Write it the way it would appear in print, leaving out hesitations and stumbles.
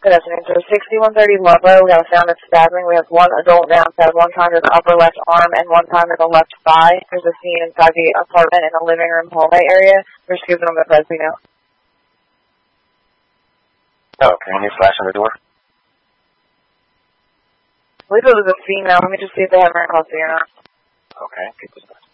Good afternoon, sir. 6130 Ludlow. We have a sound of stabbing. We have one adult downside, one time to the upper left arm and one time to the left thigh. There's a scene inside the apartment in the living room hallway area. We're scooping on the Fresno. Okay, any flash on the door? I believe it was a female. Let me just see if they have her in custody or not. Okay, get this back.